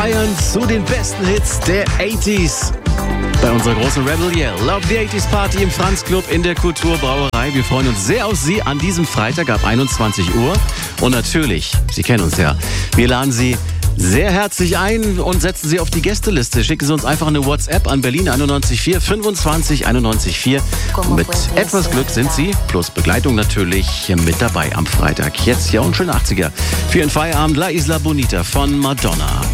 feiern zu den besten Hits der 80s. Bei unserer großen Rebel Yell Love the 80s Party im Franz Club in der Kulturbrauerei. Wir freuen uns sehr auf Sie an diesem Freitag ab 21 Uhr. Und natürlich, Sie kennen uns ja, wir laden Sie sehr herzlich ein und setzen Sie auf die Gästeliste. Schicken Sie uns einfach eine WhatsApp an Berlin 914 25 914. Mit etwas Glück sind Sie, plus Begleitung natürlich, mit dabei am Freitag. Jetzt ja und schönen 80er. Für Ihren Feierabend La Isla Bonita von Madonna.